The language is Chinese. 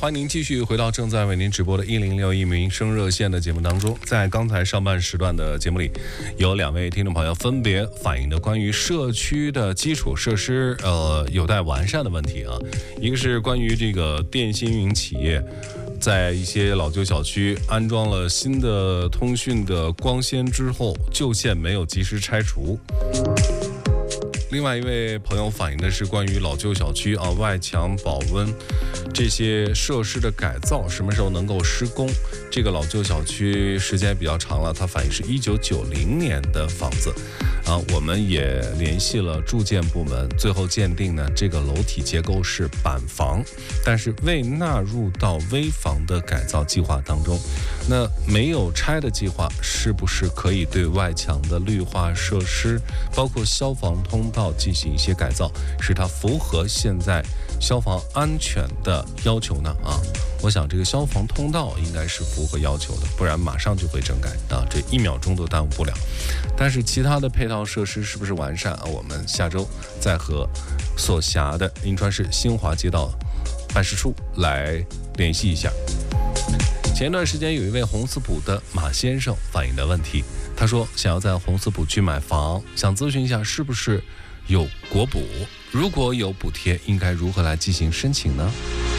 欢迎您继续回到正在为您直播的1061民生热线的节目当中。在刚才上半时段的节目里，有2位听众朋友分别反映的关于社区的基础设施有待完善的问题啊。一个是关于这个电信运营企业在一些老旧小区安装了新的通讯的光纤之后，旧线没有及时拆除。另外一位朋友反映的是关于老旧小区外墙保温这些设施的改造什么时候能够施工。这个老旧小区时间比较长了，它反映是1990年的房子我们也联系了住建部门，最后鉴定呢，这个楼体结构是板房，但是未纳入到危房的改造计划当中。那没有拆的计划是不是可以对外墙的绿化设施包括消防通道进行一些改造，使它符合现在消防安全的要求呢？我想这个消防通道应该是符合要求的，不然马上就会整改这1秒钟都耽误不了。但是其他的配套设施是不是完善我们下周再和所辖的银川市新华街道办事处来联系一下。前一段时间有一位红四浦的马先生反映的问题，他说想要在红四浦区买房，想咨询一下是不是有国补，如果有补贴应该如何来进行申请呢？